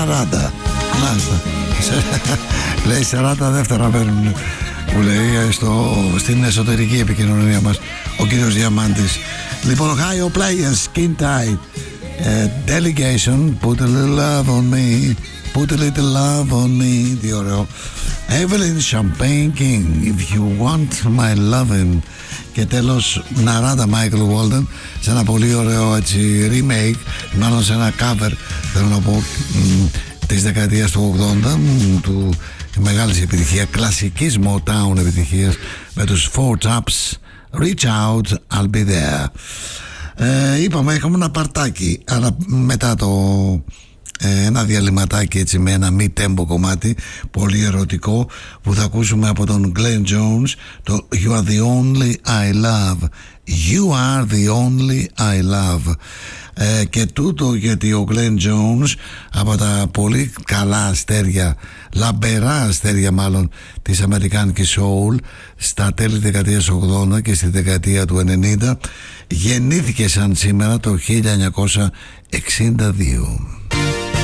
40. Μάλιστα. Λέει 40 δεύτερα παίρνουν, που λέει στην εσωτερική επικοινωνία μας ο κύριος Διαμάντης. Λοιπόν, High Players, Skin Tight, Delegation, Put a little love on me, Put a little love on me. Τι ωραίο. Evelyn Champagne King, If you want my lovin'. Και τέλος Narada Michael Walden, σε ένα πολύ ωραίο έτσι remake, μάλλον σε ένα cover, θέλω να πω, της δεκαετίας του 80, του μεγάλης επιτυχία, κλασικής Motown επιτυχίας, με τους Four Tops, Reach Out, I'll Be There. Είπαμε έχουμε ένα παρτάκι, αλλά μετά ένα διαλυματάκι έτσι με ένα μη τέμπο κομμάτι πολύ ερωτικό που θα ακούσουμε από τον Glenn Jones, το You Are The Only I Love. You are the only I love. Και τούτο γιατί ο Glenn Jones, από τα πολύ καλά αστέρια, λαμπερά αστέρια μάλλον, της αμερικάνικης soul στα τέλη δεκαετίας 80 και στη δεκαετία του 90, γεννήθηκε σαν σήμερα το 1962.